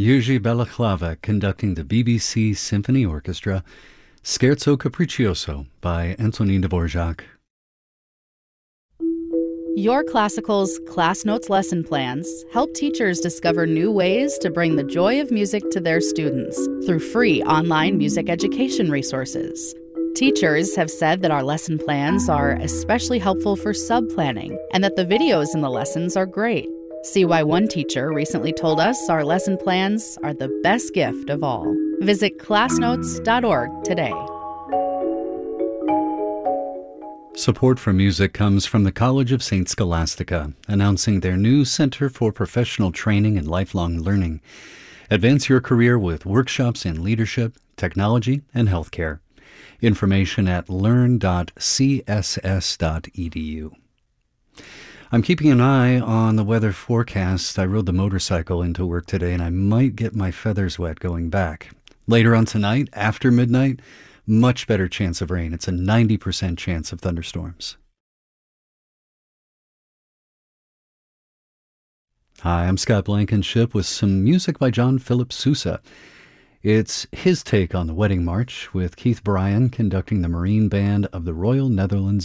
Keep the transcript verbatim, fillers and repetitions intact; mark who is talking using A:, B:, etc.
A: Jiří Balaclava conducting the B B C Symphony Orchestra, Scherzo Capriccioso by Antonin Dvorak.
B: Your Classical's Class Notes lesson plans help teachers discover new ways to bring the joy of music to their students through free online music education resources. Teachers have said that our lesson plans are especially helpful for sub-planning and that the videos in the lessons are great. See why one teacher recently told us our lesson plans are the best gift of all. Visit class notes dot org today.
A: Support for music comes from the College of Saint Scholastica, announcing their new Center for Professional Training and Lifelong Learning. Advance your career with workshops in leadership, technology, and healthcare. Information at learn dot c s s dot e d u. I'm keeping an eye on the weather forecast. I rode the motorcycle into work today, and I might get my feathers wet going back. Later on tonight, after midnight, much better chance of rain. It's a ninety percent chance of thunderstorms. Hi, I'm Scott Blankenship with some music by John Philip Sousa. It's his take on the Wedding March, with Keith Bryan conducting the Marine Band of the Royal Netherlands